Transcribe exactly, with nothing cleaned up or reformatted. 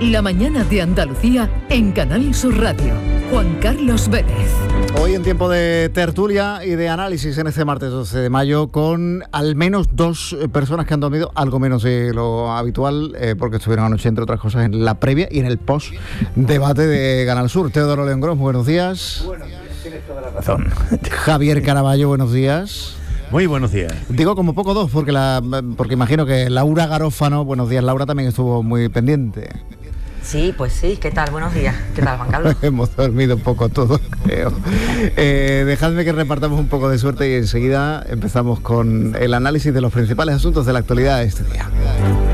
La mañana de Andalucía en Canal Sur Radio. Juan Carlos Vélez. Hoy en tiempo de tertulia y de análisis en este martes doce de mayo con al menos dos personas que han dormido algo menos de lo habitual eh, porque estuvieron anoche, entre otras cosas, en la previa y en el post debate de Canal Sur. Teodoro León Gros, buenos días. Buenos días, tienes toda la razón. Javier Caraballo, buenos días. Muy buenos días. Digo como poco dos porque la porque imagino que Laura Garófano, buenos días Laura, también estuvo muy pendiente. Sí, pues sí, ¿qué tal? Buenos días. ¿Qué tal, Juan Carlos? Hemos dormido un poco todos, creo. Eh, dejadme que repartamos un poco de suerte y enseguida empezamos con el análisis de los principales asuntos de la actualidad de este día.